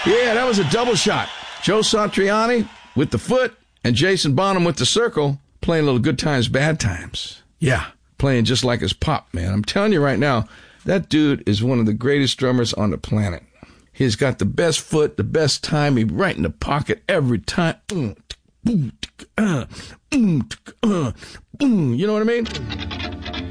Yeah, that was a double shot. Joe Satriani with the foot and Jason Bonham with the circle, playing a little good times, bad times. Yeah, playing just like his pop, man. I'm telling you right now, that dude is one of the greatest drummers on the planet. He's got the best foot, the best timing, right in the pocket every time. You know what I mean?